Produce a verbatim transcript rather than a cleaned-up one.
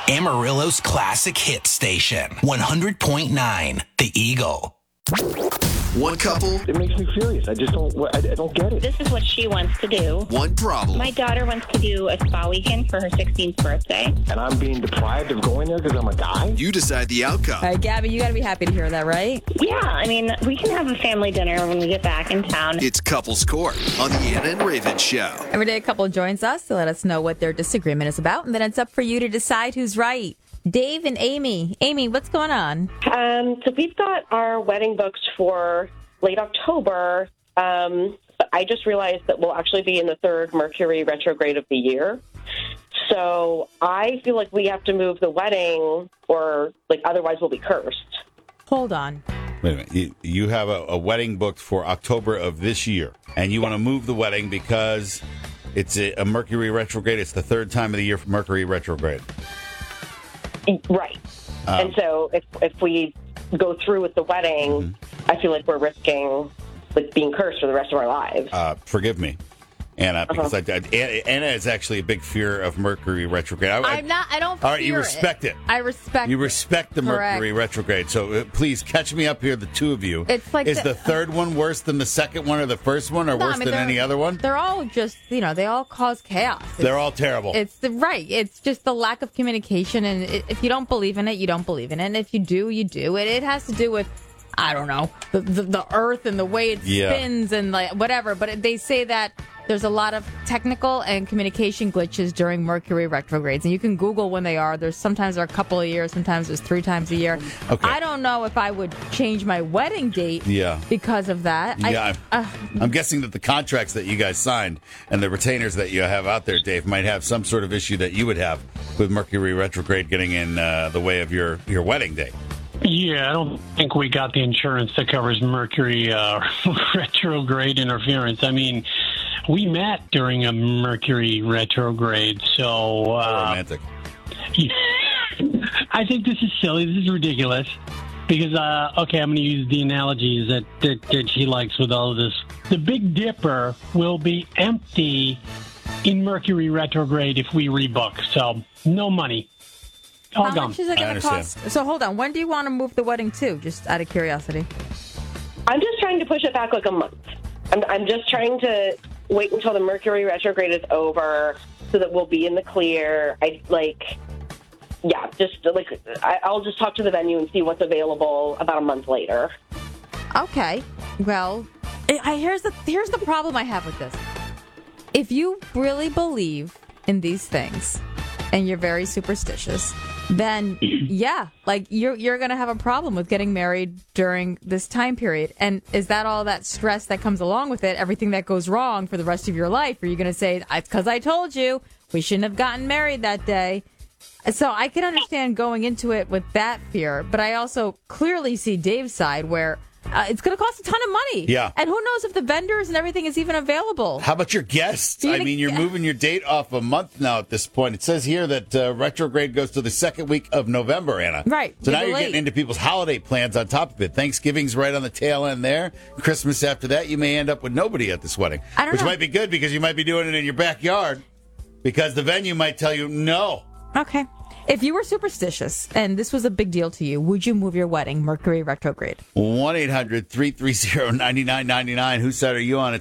Amarillo's classic hit station, one hundred point nine, The Eagle. One couple. It makes me furious. I just don't. I, I don't get it. This is what she wants to do. One problem. My daughter wants to do a spa weekend for her sixteenth birthday. And I'm being deprived of going there because I'm a guy? You decide the outcome. All right, Gabby, you got to be happy to hear that, right? Yeah, I mean, we can have a family dinner when we get back in town. It's Couples Court on the Anna and Raven Show. Every day a couple joins us to let us know what their disagreement is about, and then it's up for you to decide who's right. Dave and Amy. Amy, what's going on? Um, so we've got our wedding booked for late October. Um, but I just realized that we'll actually be in the third Mercury retrograde of the year. So I feel like we have to move the wedding, or like otherwise we'll be cursed. Hold on. Wait a minute. You, you have a, a wedding booked for October of this year, and you want to move the wedding because it's a, a Mercury retrograde. It's the third time of the year for Mercury retrograde. Right. Um, and so if if we go through with the wedding, mm-hmm. I feel like we're risking like being cursed for the rest of our lives. Uh, forgive me, Anna, because Uh-huh. I, I, Anna is actually a big fear of Mercury retrograde. I, I, I'm not, I don't All right, you fear respect it. I respect You it. respect the Correct. Mercury retrograde. So uh, please catch me up here, the two of you. It's like is the- the, third one worse than the second one or the first one or No, I worse mean, than they're- any other one? They're all just, you know, they all cause chaos. It's, They're all terrible. It's the right. It's just the lack of communication, and it, if you don't believe in it, you don't believe in it. And if you do, you do. It it has to do with, I don't know, the the, the Earth and the way it Yeah. spins and like whatever. But it, they say that there's a lot of technical and communication glitches during Mercury retrogrades, and you can Google when they are. There's sometimes they're a couple of years, sometimes there's three times a year. Okay. I don't know if I would change my wedding date. Yeah. Because of that. Yeah, I, uh, I'm guessing that the contracts that you guys signed and the retainers that you have out there, Dave, might have some sort of issue that you would have with Mercury retrograde getting in uh, the way of your, your wedding date. Yeah, I don't think we got the insurance that covers Mercury uh, retrograde interference. I mean, we met during a Mercury retrograde, so... How Uh, romantic. I think this is silly. This is ridiculous. Because, uh, okay, I'm going to use the analogies that, that, that she likes with all of this. The Big Dipper will be empty in Mercury retrograde if we rebook, so no money. All how gone. much is it I going to understand. cost? So hold on. When do you want to move the wedding to? Just out of curiosity. I'm just trying to push it back like a month. I'm, I'm just trying to wait until the Mercury retrograde is over so that we'll be in the clear. I like, yeah, just like I, I'll just talk to the venue and see what's available about a month later. Okay. Well, I, I- here's the here's the problem I have with this. If you really believe in these things and you're very superstitious, then yeah, like you're you're gonna have a problem with getting married during this time period. And is that all that stress that comes along with it? Everything that goes wrong for the rest of your life? Are you gonna say, "It's because I told you we shouldn't have gotten married that day"? So I can understand going into it with that fear, but I also clearly see Dave's side where uh, it's going to cost a ton of money. Yeah. And who knows if the vendors and everything is even available. How about your guests? You're I gonna- mean, you're moving your date off a month now at this point. It says here that uh, retrograde goes to the second week of November, Anna. Right. So You're now you're late. getting into people's holiday plans on top of it. Thanksgiving's right on the tail end there. Christmas after that, you may end up with nobody at this wedding. I don't which know. might be good because you might be doing it in your backyard because the venue might tell you no. Okay. If you were superstitious and this was a big deal to you, would you move your wedding Mercury retrograde? one eight hundred three three zero nine nine nine nine. Whose side are you on?